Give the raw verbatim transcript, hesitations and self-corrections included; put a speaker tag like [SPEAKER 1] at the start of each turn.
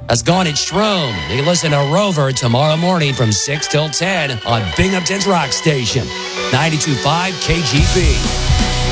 [SPEAKER 1] That's Gone at Strome. You can listen to Rover tomorrow morning from six till ten on Binghamton's Rock Station, ninety-two point five K G B.